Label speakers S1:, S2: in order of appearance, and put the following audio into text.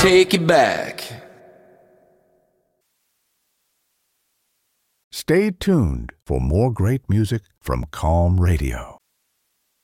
S1: take it back.
S2: Stay tuned for more great music from Calm Radio.